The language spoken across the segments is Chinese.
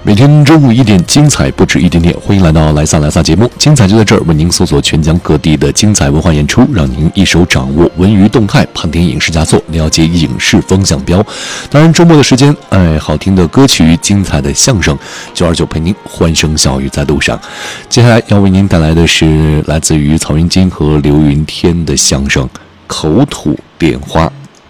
每天中午1点，精彩不止一点点。欢迎来到来撒节目，精彩就在这儿，为您搜索全疆各地的精彩文化演出，让您一手掌握文娱动态，盘点影视佳作，了解影视风向标。当然，周末的时间，好听的歌曲，精彩的相声，929陪您欢声笑语在路上。接下来要为您带来的是来自于曹云金和刘云天的相声《口吐莲花》。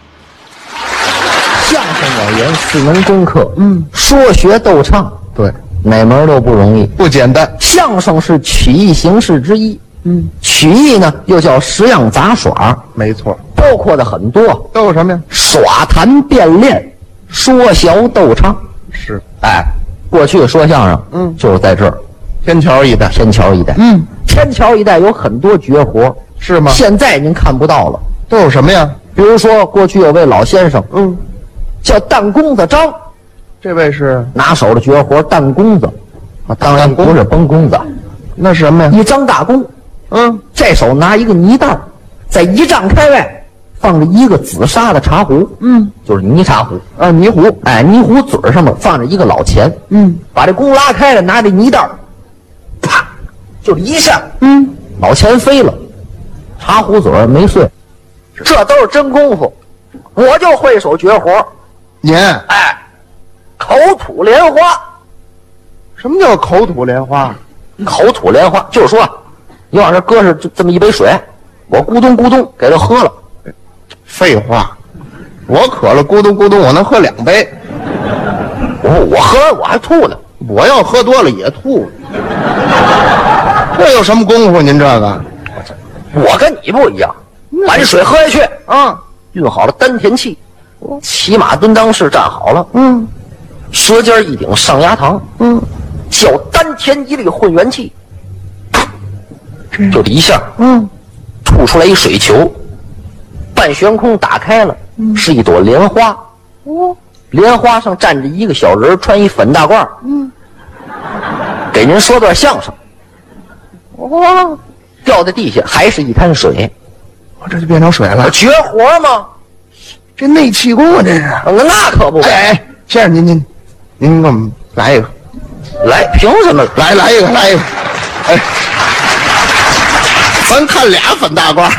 相声演员4门功课，说学逗唱，对，哪门都不容易，不简单。相声是曲艺形式之一，曲艺呢又叫十样杂耍，没错，包括的很多，都有什么呀？耍弹变练，说学逗唱，是，过去说相声，就是在这儿，天桥一带，天桥一带有很多绝活，是吗？现在您看不到了，都有什么呀？比如说，过去有位老先生，叫弹弓子张，这位是拿手的绝活弹弓子，当然不是崩弓子，那是什么呀？一张大弓，这手拿一个泥袋，在一丈开外放着一个紫砂的茶壶，就是泥茶壶啊，泥壶，泥壶嘴上面放着一个老钱，把这弓拉开了，拿这泥袋，啪，就一下，老钱飞了，茶壶嘴没碎，这都是真功夫，我就会手绝活。您口吐莲花。什么叫口吐莲花？口吐莲花就是说，你往这搁上这么一杯水，我咕咚咕咚给它喝了。废话，我渴了咕咚咕咚，我能喝2杯。我喝完我还吐呢，我要喝多了也吐。这有什么功夫？您这个，我跟你不一样，把这水喝下去运好了丹田气。骑马蹲裆式站好了，舌尖一顶上牙膛，叫丹田一力混元气，就这一下，吐出来一水球，半悬空打开了，是一朵莲花，莲花上站着一个小人，穿一粉大褂，给您说段相声，掉在地下还是一滩水，这就变成水了，绝活吗？这内气功啊，这是那可不。先生，您给我们来一个，来，凭什么？来一个，咱看俩粉大褂。